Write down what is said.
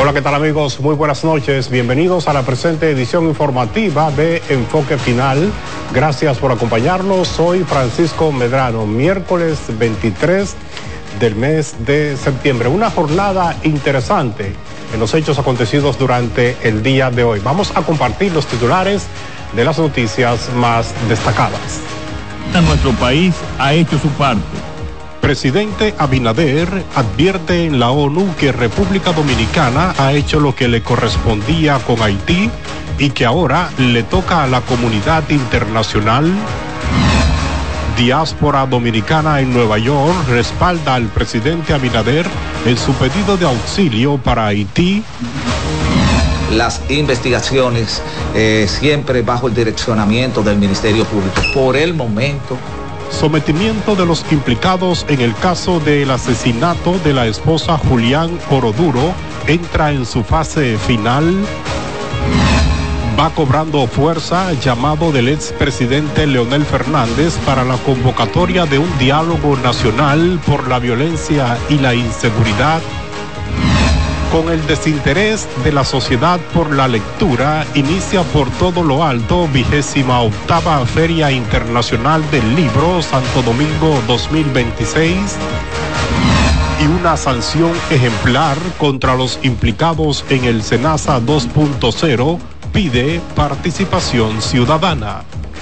Hola, ¿qué tal amigos? Muy buenas noches. Bienvenidos a la presente edición informativa de Enfoque Final. Gracias por acompañarnos. Soy Francisco Medrano. Miércoles 23 del mes de septiembre. Una jornada interesante en los hechos acontecidos durante el día de hoy. Vamos a compartir los titulares de las noticias más destacadas. Nuestro país ha hecho su parte. Presidente Abinader advierte en la ONU que República Dominicana ha hecho lo que le correspondía con Haití y que ahora le toca a la comunidad internacional. Diáspora dominicana en Nueva York respalda al presidente Abinader en su pedido de auxilio para Haití. Las investigaciones siempre bajo el direccionamiento del Ministerio Público. Por el momento, sometimiento de los implicados en el caso del asesinato de la esposa Julián Oroduro entra en su fase final. Va cobrando fuerza llamado del expresidente Leonel Fernández para la convocatoria de un diálogo nacional por la violencia y la inseguridad. Con el desinterés de la sociedad por la lectura, inicia por todo lo alto 28ª Feria Internacional del Libro Santo Domingo 2026 y una sanción ejemplar contra los implicados en el SENASA 2.0 pide participación ciudadana.